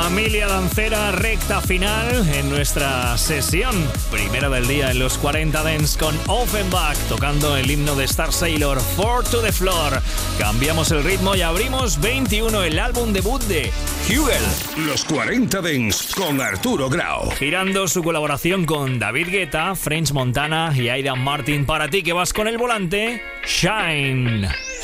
Familia dancera, recta final en nuestra sesión primera del día en los 40 Dance con Offenbach tocando el himno de Star Sailor, Four to the Floor. Cambiamos el ritmo y abrimos 21, el álbum debut de Hugel. Los 40 Dance con Arturo Grau. Girando su colaboración con David Guetta, French Montana y Aidan Martin. Para ti que vas con el volante, Shine.